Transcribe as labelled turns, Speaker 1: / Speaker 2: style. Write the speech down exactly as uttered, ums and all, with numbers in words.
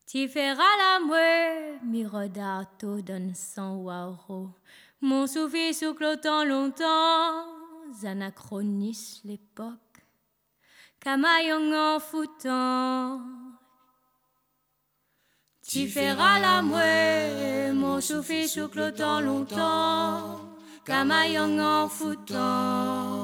Speaker 1: Tu feras la mouée, mirodato donne son waro. Mon souffle souclotant longtemps, anachronise l'époque. Camaillon en foutant. Tu feras la mouée, mon souffle souclotant longtemps. Camaillon en foutant.